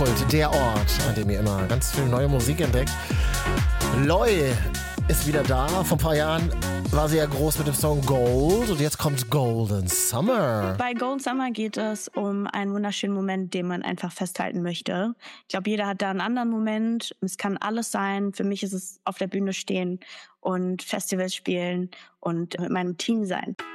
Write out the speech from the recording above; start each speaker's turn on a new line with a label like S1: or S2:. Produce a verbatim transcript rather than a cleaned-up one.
S1: Ruhrkult, der Ort, an dem ihr immer ganz viel neue Musik entdeckt. Loi ist wieder da. Vor ein paar Jahren war sie ja groß mit dem Song Gold und jetzt kommt Golden Summer.
S2: Bei Golden Summer geht es um einen wunderschönen Moment, den man einfach festhalten möchte. Ich glaube, jeder hat da einen anderen Moment. Es kann alles sein. Für mich ist es auf der Bühne stehen und Festivals spielen und mit meinem Team sein.